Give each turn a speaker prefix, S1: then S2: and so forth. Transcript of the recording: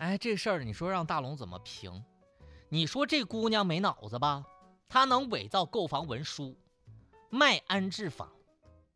S1: 哎，这事儿你说让大龙怎么评？你说这姑娘没脑子吧？她能伪造购房文书，卖安置房，